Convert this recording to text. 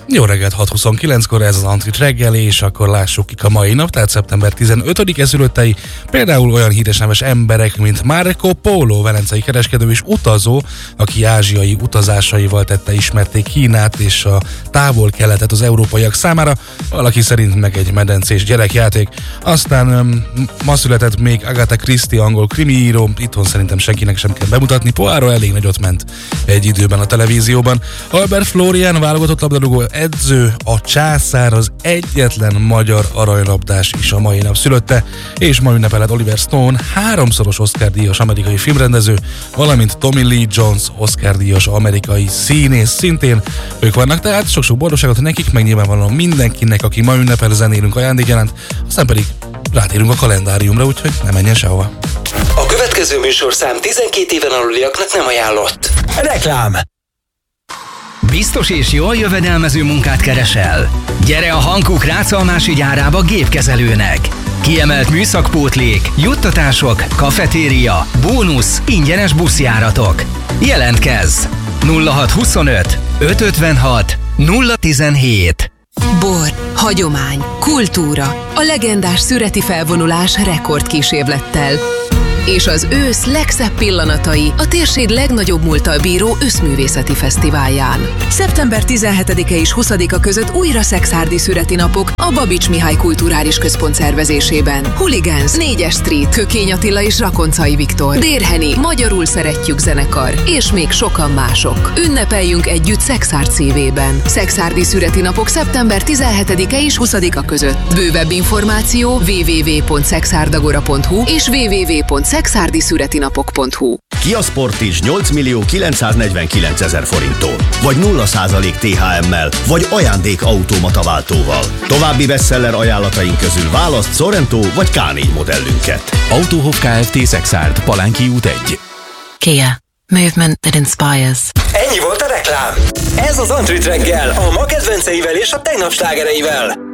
Jó reggelt, 6:29-kor ez az Antrit reggel, és akkor lássuk kik a mai nap, tehát szeptember 15-e szülöttei, például olyan híres neves emberek, mint Marco Polo, velencei kereskedő és utazó, aki ázsiai utazásaival tette ismertté Kínát és a távol-keletet az európaiak számára, valaki szerint meg egy medencés gyerekjáték. Aztán ma született még Agatha Christie, angol krimiíró, itthon szerintem senkinek sem kell bemutatni, Poirot elég nagyot ment egy időben a televízióban. Albert Florian, válogatott labdarúgó edző, a császár, az egyetlen magyar aranylabdás is a mai nap szülötte, és ma ünnepelhet Oliver Stone, 3-szoros Oscar-díjas amerikai filmrendező, valamint Tommy Lee Jones, Oscar-díjas amerikai színész szintén. Ők vannak, tehát sok-sok boldogságot nekik, meg nyilvánvalóan mindenkinek, aki ma ünnepel, zenélünk ajándékjelent, aztán pedig rátérünk a kalendáriumra, úgyhogy ne menjen sehova. A következő műsorszám 12 éven aluliaknak nem ajánlott. Reklám! Biztos és jól jövedelmező munkát keresel? Gyere a Hankook Rácalmási gyárába gépkezelőnek! Kiemelt műszakpótlék, juttatások, kafetéria, bónusz, ingyenes buszjáratok. Jelentkezz! 0625 556 017. Bor, hagyomány, kultúra, a legendás szüreti felvonulás rekordkísérlettel. És az ősz legszebb pillanatai a térség legnagyobb múlttal bíró őszművészeti fesztiválján. Szeptember 17-e és 20-a között újra Szekszárdi szüreti napok a Babics Mihály Kulturális Központ szervezésében. Hooligans, 4-es Street, Kökény Attila és Rakoncai Viktor, Dérheni, Magyarul Szeretjük zenekar, és még sokan mások. Ünnepeljünk együtt Szekszárd szívében. Szekszárdi szüreti napok szeptember 17-e és 20-a között. Bővebb információ www.szexárdagora.hu és www.szexárdiszüretinapok.hu. Kia Sportage 8.949.000 forinttól, vagy 0% THM-mel, vagy ajándék automataváltóval. További bestseller ajánlataink közül választ Sorento vagy K4 modellünket. Autohof Kft. Szexárd, Palánki út 1. Kia. Movement that inspires. Ennyi volt a reklám. Ez az Antrit reggel, a ma kedvenceivel és a tegnap slágereivel.